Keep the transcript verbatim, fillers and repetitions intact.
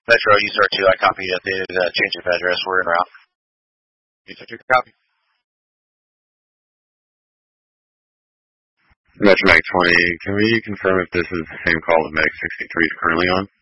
Metro, you start two. I copied it. They did uh, change of address. We're en route. You took your copy. Metro Mag twenty, can we confirm if this is the same call that Mag sixty-three is currently on?